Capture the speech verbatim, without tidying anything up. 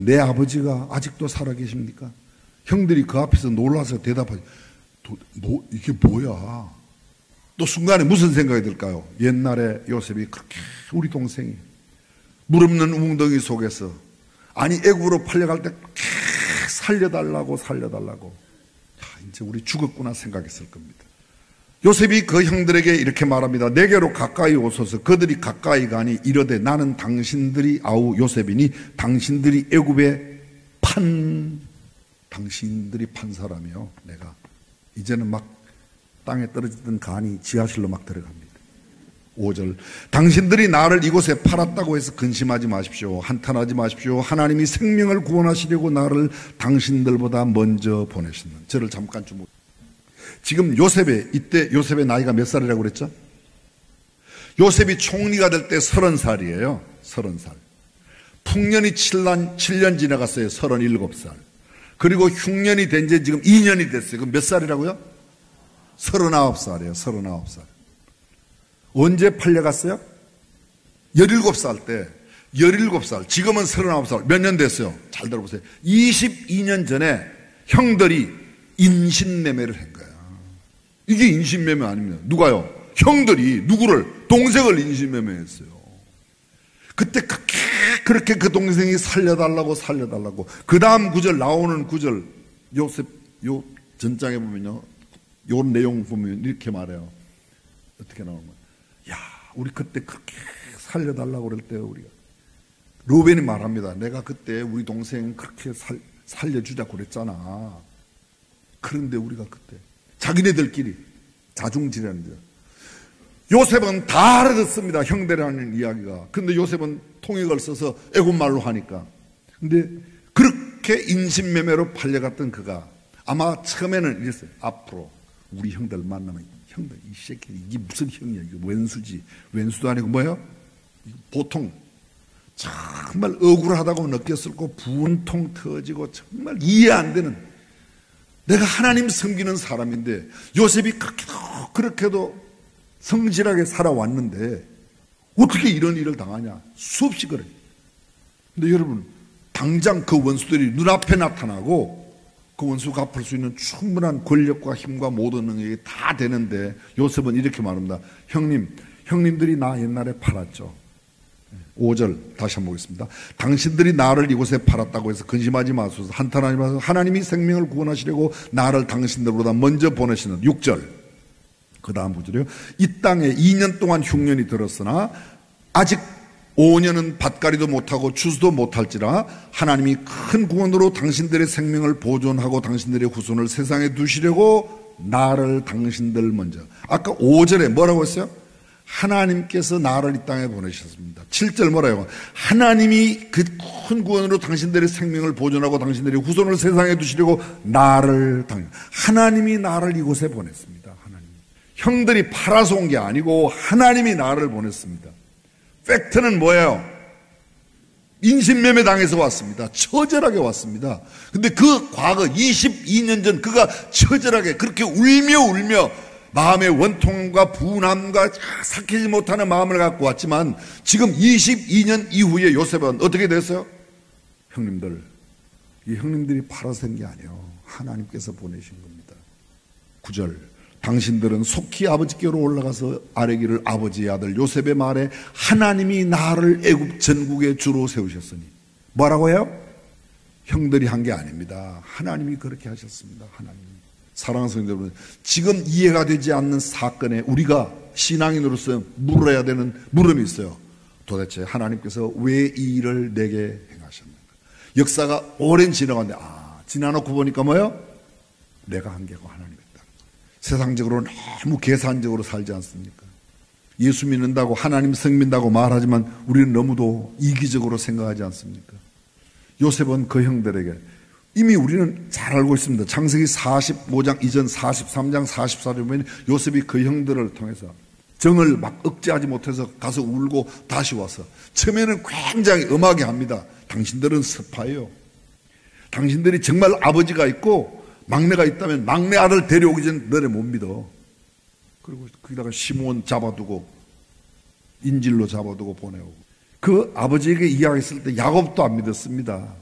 내 아버지가 아직도 살아계십니까? 형들이 그 앞에서 놀라서 대답하지. 뭐, 이게 뭐야? 또 순간에 무슨 생각이 들까요? 옛날에 요셉이 그렇게 우리 동생이 물 없는 웅덩이 속에서, 아니 애굽으로 팔려갈 때 그렇게 살려달라고 살려달라고, 야, 이제 우리 죽었구나 생각했을 겁니다. 요셉이 그 형들에게 이렇게 말합니다. 내게로 가까이 오소서. 그들이 가까이 가니 이르되 나는 당신들이 아우 요셉이니 당신들이 애굽에 판 당신들이 판 사람이요. 내가 이제는 막 땅에 떨어지던 간이 지하실로 막 들어갑니다. 오 절. 당신들이 나를 이곳에 팔았다고 해서 근심하지 마십시오. 한탄하지 마십시오. 하나님이 생명을 구원하시려고 나를 당신들보다 먼저 보내셨는. 저를 잠깐 좀. 지금 요셉의, 이때 요셉의 나이가 몇 살이라고 그랬죠? 요셉이 총리가 될 때 서른 살이에요. 서른 살. 풍년이 칠 년, 칠 년 지나갔어요. 서른일곱 살. 그리고 흉년이 된 지 지금 이 년이 됐어요. 그럼 몇 살이라고요? 서른아홉 살이에요. 서른아홉 살. 언제 팔려갔어요? 열일곱 살 때. 열일곱 살. 지금은 서른아홉 살. 몇 년 됐어요? 잘 들어보세요. 이십이 년 전에 형들이 인신매매를 한 거야. 이게 인신매매 아닙니다. 누가요? 형들이 누구를? 동생을 인신매매했어요. 그때 그렇게, 그렇게 그 동생이 살려달라고 살려달라고. 그 다음 구절 나오는 구절, 요셉, 요 전장에 보면요. 요 내용 보면 이렇게 말해요. 어떻게 나오는 거야? 야, 우리 그때 그렇게 살려달라고 그럴 때 우리가. 루벤이 말합니다. 내가 그때 우리 동생 그렇게 살, 살려주자고 그랬잖아. 그런데 우리가 그때 자기네들끼리 자중질하는 거야. 요셉은 다 알아듣습니다. 형들이라는 이야기가. 근데 요셉은 통역을 써서 애국말로 하니까. 근데 그렇게 인신매매로 팔려갔던 그가 아마 처음에는 이랬어요. 앞으로 우리 형들 만나면, 형들 이 새끼 이게 무슨 형이야? 이거 왼수지. 왼수도 아니고 뭐예요? 보통 정말 억울하다고 느꼈을 거 분통 터지고 정말 이해 안 되는, 내가 하나님 섬기는 사람인데 요셉이 그렇게도 그렇게도 성실하게 살아왔는데 어떻게 이런 일을 당하냐. 수없이 그래. 근데 여러분, 당장 그 원수들이 눈앞에 나타나고 그 원수 갚을 수 있는 충분한 권력과 힘과 모든 능력이 다 되는데 요셉은 이렇게 말합니다. 형님, 형님들이 나 옛날에 팔았죠. 오 절 다시 한번 보겠습니다. 당신들이 나를 이곳에 팔았다고 해서 근심하지 마소서. 한탄하지 마소서. 하나님이 생명을 구원하시려고 나를 당신들보다 먼저 보내시는. 육 절. 그 다음 구절이요. 이 땅에 이 년 동안 흉년이 들었으나 아직 오 년은 밭갈이도 못하고 추수도 못할지라 하나님이 큰 구원으로 당신들의 생명을 보존하고 당신들의 후손을 세상에 두시려고 나를 당신들 먼저. 아까 오 절에 뭐라고 했어요? 하나님께서 나를 이 땅에 보내셨습니다. 칠 절 뭐라고? 하나님이 그 큰 구원으로 당신들의 생명을 보존하고 당신들의 후손을 세상에 두시려고 나를 당 하나님이 나를 이곳에 보냈습니다. 하나님. 형들이 팔아서 온 게 아니고 하나님이 나를 보냈습니다. 팩트는 뭐예요? 인신매매 당해서 왔습니다. 처절하게 왔습니다. 근데 그 과거 이십이 년 전 그가 처절하게 그렇게 울며 울며 마음의 원통과 분함과 삭히지 못하는 마음을 갖고 왔지만 지금 이십이 년 이후에 요셉은 어떻게 됐어요? 형님들, 이 형님들이 팔아서 한 게 아니에요. 하나님께서 보내신 겁니다. 구 절. 당신들은 속히 아버지께로 올라가서 아뢰기를 아버지의 아들 요셉의 말에 하나님이 나를 애굽 전국에 주로 세우셨으니. 뭐라고 해요? 형들이 한 게 아닙니다. 하나님이 그렇게 하셨습니다. 하나님. 사랑하는 성도 여러분, 지금 이해가 되지 않는 사건에 우리가 신앙인으로서 물어야 되는 물음이 있어요. 도대체 하나님께서 왜 이 일을 내게 행하셨는가? 역사가 오랜 지나갔는데 아 지나놓고 보니까 뭐예요? 내가 한 게고 하나님 했다. 세상적으로 너무 계산적으로 살지 않습니까? 예수 믿는다고 하나님 성민다고 말하지만 우리는 너무도 이기적으로 생각하지 않습니까? 요셉은 그 형들에게 이미 우리는 잘 알고 있습니다. 창세기 사십오 장 이전 사십삼 장 사십사 절 보면 요셉이 그 형들을 통해서 정을 막 억제하지 못해서 가서 울고 다시 와서 처음에는 굉장히 엄하게 합니다. 당신들은 스파예요. 당신들이 정말 아버지가 있고 막내가 있다면 막내 아들 데려오기 전에 너네 못 믿어. 그리고 거기다가 시몬 잡아두고 인질로 잡아두고 보내오고 그 아버지에게 이야기했을 때 야곱도 안 믿었습니다.